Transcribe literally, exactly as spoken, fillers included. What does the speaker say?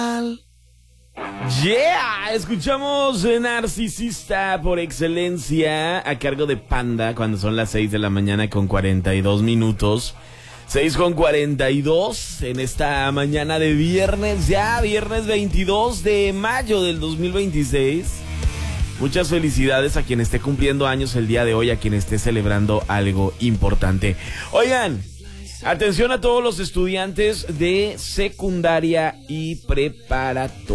Yeah, escuchamos Narcisista por excelencia a cargo de Panda cuando son las seis de la mañana con cuarenta y dos minutos. seis con cuarenta y dos en esta mañana de viernes, ya viernes veintidós de mayo del dos mil veintiséis. Muchas felicidades a quien esté cumpliendo años el día de hoy, a quien esté celebrando algo importante. Oigan, atención a todos los estudiantes de secundaria y preparatoria.